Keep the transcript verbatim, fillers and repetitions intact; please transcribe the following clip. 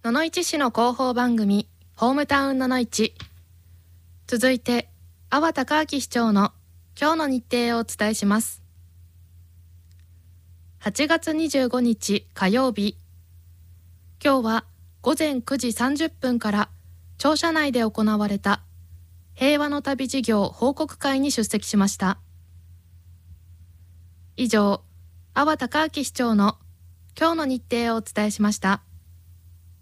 野々市市の広報番組ホームタウン野々市。続いて阿波隆明市長の今日の日程をお伝えします。はちがつにじゅうごにち火曜日、今日はごぜんくじさんじゅっぷんから庁舎内で行われた平和の旅事業報告会に出席しました。以上、阿波隆明市長の今日の日程をお伝えしました。